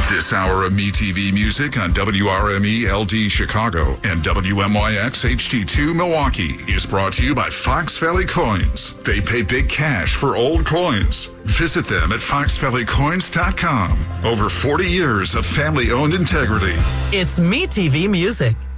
This hour of MeTV Music on WRME LD Chicago and WMYX HD2 Milwaukee is brought to you by Fox Valley Coins. They pay big cash for old coins. Visit them at foxvalleycoins.com. Over 40 years of family-owned integrity. It's MeTV Music.